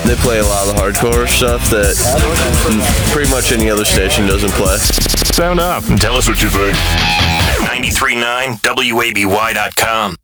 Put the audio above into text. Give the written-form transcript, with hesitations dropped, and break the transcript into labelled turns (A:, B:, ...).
A: They play a lot of the hardcore stuff that pretty much any other station doesn't play.
B: Sound up and tell us what you think.
C: 93.9 WABY.com.